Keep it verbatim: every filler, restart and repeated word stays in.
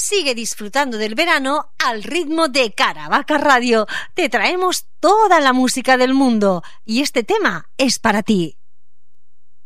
Sigue disfrutando del verano al ritmo de Caravaca Radio. Te traemos toda la música del mundo y este tema es para ti.